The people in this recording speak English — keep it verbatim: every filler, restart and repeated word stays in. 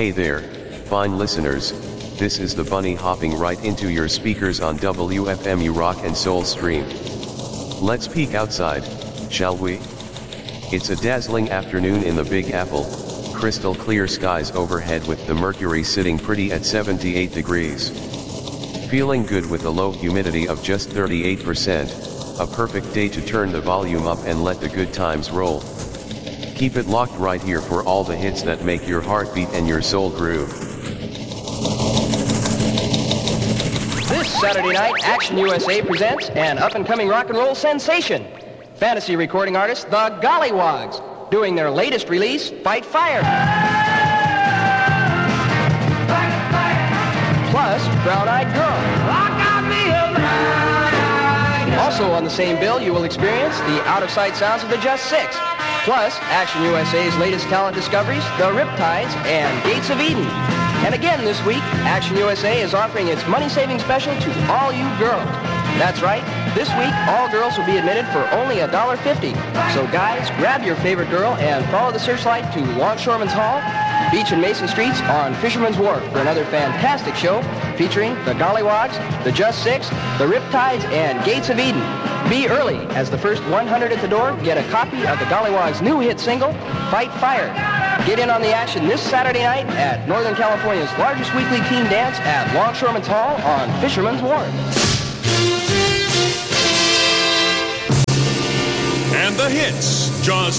Hey there, fine listeners, this is the bunny hopping right into your speakers on W F M U Rock and Soul Stream. Let's peek outside, shall we? It's a dazzling afternoon in the Big Apple, crystal clear skies overhead with the mercury sitting pretty at seventy-eight degrees. Feeling good with a low humidity of just thirty-eight percent, a perfect day to turn the volume up and let the good times roll. Keep it locked right here for all the hits that make your heart beat and your soul groove. This Saturday night, Action U S A presents an up-and-coming rock and roll sensation. Fantasy recording artists, the Gollywogs, doing their latest release, Fight Fire. Fight Fire. Plus, Brown Eyed Girl. Rock on me alive. Also on the same bill, you will experience the out-of-sight sounds of the Just Six. Plus, Action U S A's latest talent discoveries, the Riptides and Gates of Eden. And again this week, Action U S A is offering its money-saving special to all you girls. That's right, this week all girls will be admitted for only one dollar fifty. So guys, grab your favorite girl and follow the searchlight to Longshoremen's Hall, Beach and Mason Streets on Fisherman's Wharf for another fantastic show featuring the Gollywogs, the Just Six, the Riptides, and Gates of Eden. Be early, as the first one hundred at the door get a copy of the Gollywogs' new hit single, Fight Fire. Get in on the action this Saturday night at Northern California's largest weekly teen dance at Longshoremen's Hall on Fisherman's Wharf. And the hits just